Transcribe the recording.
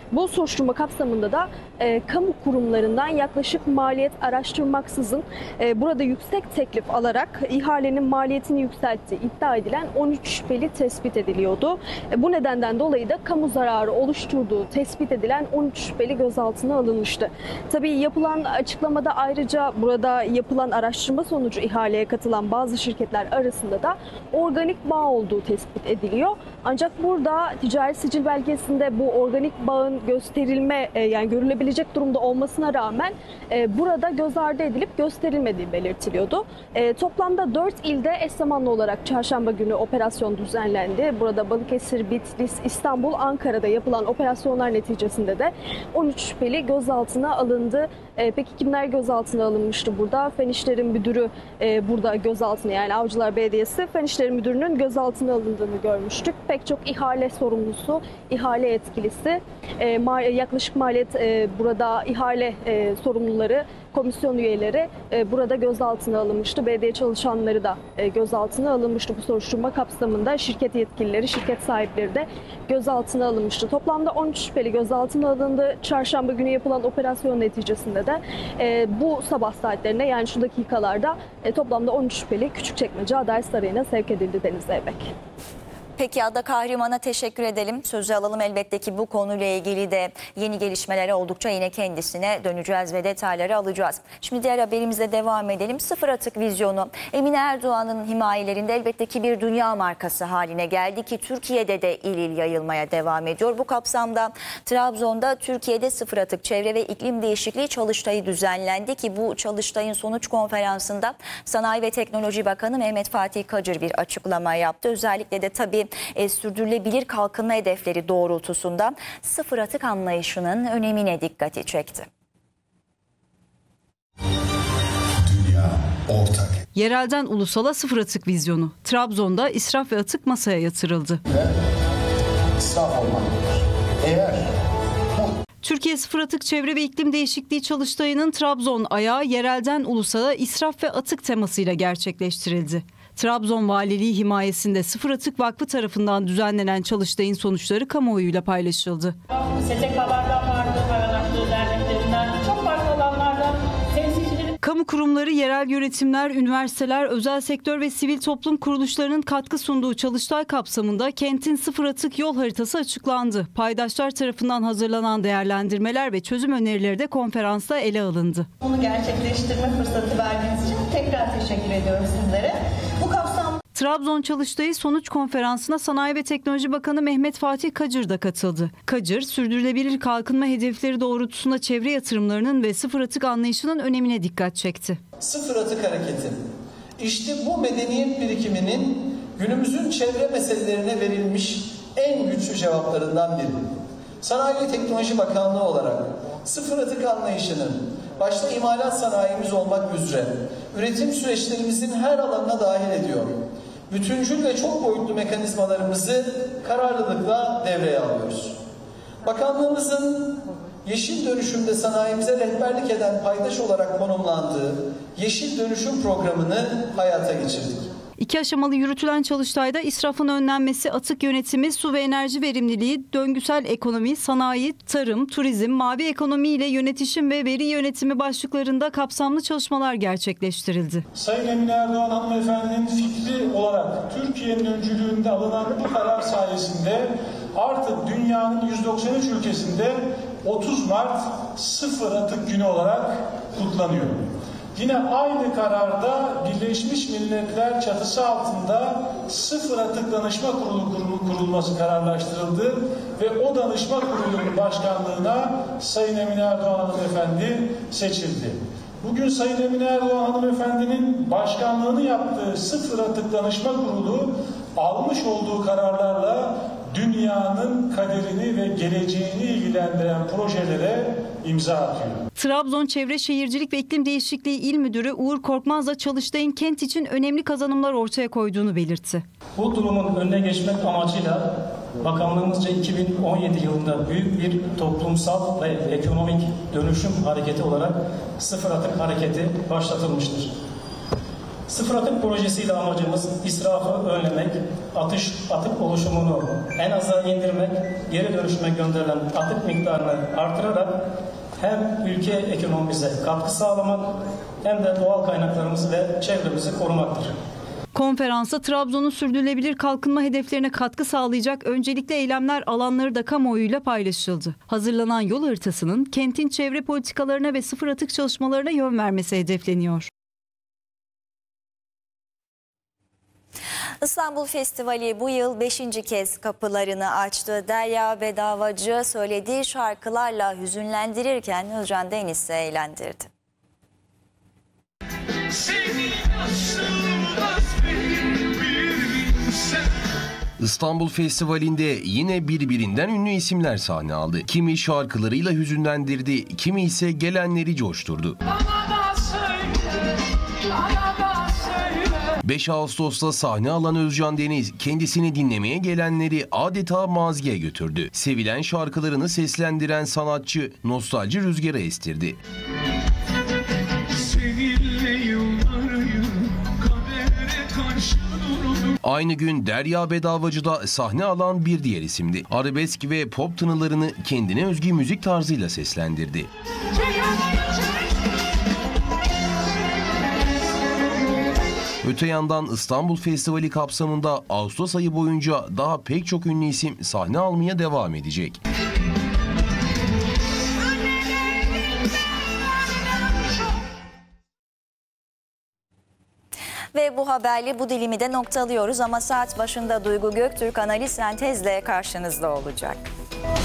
Bu soruşturma kapsamında da kamu kurumlarından yaklaşık maliyet araştırmaksızın burada yüksek teklif alarak ihalenin maliyetini yükselttiği iddia edilen 13 şüpheli tespit ediliyordu. Bu nedenden dolayı da kamu zararı oluşturduğu tespit edilen 13 şüpheli gözaltına alınmıştı. Tabii yapılan açıklamada ayrıca burada yapılan araştırma sonucu ihaleye katılan bazı şirketler arasında da organik bağ olduğu tespit ediliyor. Ancak burada ticari sicil belgesinde bu organik bağın gösterilme yani görülebilecek durumda olmasına rağmen burada göz ardı edilip gösterilmediği belirtiliyordu. Toplamda 4 ilde eş zamanlı olarak çarşamba günü operasyon düzenlendi. Burada Balıkesir, Bitlis, İstanbul, Ankara'da yapılan operasyonlar neticesinde de 13 şüpheli gözaltına alındı. Peki kimler gözaltına alınmıştı burada? Fen İşleri Müdürü burada gözaltına, yani Avcılar Belediyesi Fen İşleri Müdürü'nün gözaltına alındığını görmüştük. Pek çok ihale sorumlusu, ihale yetkilisi, yaklaşık maliyet burada ihale sorumluları, komisyon üyeleri burada gözaltına alınmıştı. Belediye çalışanları da gözaltına alınmıştı bu soruşturma kapsamında. Şirket yetkilileri, şirket sahipleri de gözaltına alınmıştı. Toplamda 13 şüpheli gözaltına alındı. Çarşamba günü yapılan operasyon neticesinde de bu sabah saatlerinde, yani şu dakikalarda toplamda 13 şüpheli Küçükçekmece Adalet Sarayı'na sevk edildi Deniz Zeybek. Peki Ada Kahraman'a teşekkür edelim. Sözü alalım, elbette ki bu konuyla ilgili de yeni gelişmeler oldukça yine kendisine döneceğiz ve detayları alacağız. Şimdi diğer haberimize devam edelim. Sıfır atık vizyonu Emine Erdoğan'ın himayelerinde elbette ki bir dünya markası haline geldi ki Türkiye'de de il il yayılmaya devam ediyor. Bu kapsamda Trabzon'da Türkiye'de sıfır atık çevre ve iklim değişikliği çalıştayı düzenlendi ki bu çalıştayın sonuç konferansında Sanayi ve Teknoloji Bakanı Mehmet Fatih Kacır bir açıklama yaptı. Özellikle de tabii sürdürülebilir kalkınma hedefleri doğrultusunda sıfır atık anlayışının önemine dikkati çekti. Dünya ortak. Yerelden ulusala sıfır atık vizyonu. Trabzon'da israf ve atık masaya yatırıldı. İsraf olmalıdır. Eğer Türkiye Sıfır Atık Çevre ve İklim Değişikliği Çalıştayı'nın Trabzon ayağı yerelden ulusala israf ve atık temasıyla gerçekleştirildi. Trabzon Valiliği himayesinde Sıfır Atık Vakfı tarafından düzenlenen çalıştayın sonuçları kamuoyuyla paylaşıldı. STK'lardan vardı, hayvanatçı derneklerinden, çok farklı alanlardan temsilcileri. Kamu kurumları, yerel yönetimler, üniversiteler, özel sektör ve sivil toplum kuruluşlarının katkı sunduğu çalıştay kapsamında kentin sıfır atık yol haritası açıklandı. Paydaşlar tarafından hazırlanan değerlendirmeler ve çözüm önerileri de konferansta ele alındı. Bunu gerçekleştirme fırsatı verdiğiniz için tekrar teşekkür ediyorum sizlere. Bu kapsamda Trabzon Çalıştayı sonuç konferansına Sanayi ve Teknoloji Bakanı Mehmet Fatih Kacır da katıldı. Kacır, sürdürülebilir kalkınma hedefleri doğrultusunda çevre yatırımlarının ve sıfır atık anlayışının önemine dikkat çekti. Sıfır atık hareketi, işte bu medeniyet birikiminin günümüzün çevre meselelerine verilmiş en güçlü cevaplarından biri. Sanayi ve Teknoloji Bakanlığı olarak sıfır atık anlayışının başta imalat sanayimiz olmak üzere üretim süreçlerimizin her alanına dahil ediyor. Bütüncül ve çok boyutlu mekanizmalarımızı kararlılıkla devreye alıyoruz. Bakanlığımızın yeşil dönüşümde sanayimize rehberlik eden paydaş olarak konumlandığı yeşil dönüşüm programını hayata geçirdik. 2 aşamalı yürütülen çalıştayda israfın önlenmesi, atık yönetimi, su ve enerji verimliliği, döngüsel ekonomi, sanayi, tarım, turizm, mavi ekonomi ile yönetişim ve veri yönetimi başlıklarında kapsamlı çalışmalar gerçekleştirildi. Sayın Emine Erdoğan hanımefendinin fikri olarak Türkiye'nin öncülüğünde alınan bu karar sayesinde artık dünyanın 193 ülkesinde 30 Mart sıfır atık günü olarak kutlanıyor. Yine aynı kararda Birleşmiş Milletler çatısı altında sıfır atık danışma kurulu kurulması kararlaştırıldı ve o danışma kurulunun başkanlığına Sayın Emine Erdoğan hanımefendi seçildi. Bugün Sayın Emine Erdoğan hanımefendinin başkanlığını yaptığı sıfır atık danışma kurulu almış olduğu kararlarla dünyanın kaderini ve geleceğini ilgilendiren projelere imza atıyor. Trabzon Çevre Şehircilik ve İklim Değişikliği İl Müdürü Uğur Korkmaz da çalıştayın kent için önemli kazanımlar ortaya koyduğunu belirtti. Bu durumun önüne geçmek amacıyla bakanlığımızca 2017 yılında büyük bir toplumsal ve ekonomik dönüşüm hareketi olarak sıfır atık hareketi başlatılmıştır. Sıfır atık projesiyle amacımız israfı önlemek, atık oluşumunu en aza indirmek, geri dönüşüme gönderilen atık miktarını artırarak hem ülke ekonomimize katkı sağlamak hem de doğal kaynaklarımızı ve çevremizi korumaktır. Konferansta Trabzon'un sürdürülebilir kalkınma hedeflerine katkı sağlayacak öncelikli eylemler alanları da kamuoyuyla paylaşıldı. Hazırlanan yol haritasının kentin çevre politikalarına ve sıfır atık çalışmalarına yön vermesi hedefleniyor. İstanbul Festivali bu yıl 5. kez kapılarını açtı. Derya Bedavacı söylediği şarkılarla hüzünlendirirken Özcan Deniz ise eğlendirdi. İstanbul Festivali'nde yine birbirinden ünlü isimler sahne aldı. Kimi şarkılarıyla hüzünlendirdi, kimi ise gelenleri coşturdu. 5 Ağustos'ta sahne alan Özcan Deniz kendisini dinlemeye gelenleri adeta mazgiye götürdü. Sevilen şarkılarını seslendiren sanatçı nostalji rüzgarı estirdi. Aynı gün Derya Bedavacı'da sahne alan bir diğer isimdi. Arabesk ve pop tınılarını kendine özgü müzik tarzıyla seslendirdi. Öte yandan İstanbul Festivali kapsamında Ağustos ayı boyunca daha pek çok ünlü isim sahne almaya devam edecek. Ve bu haberle bu dilimi de noktalıyoruz ama saat başında Duygu Göktürk analiz sentezle karşınızda olacak.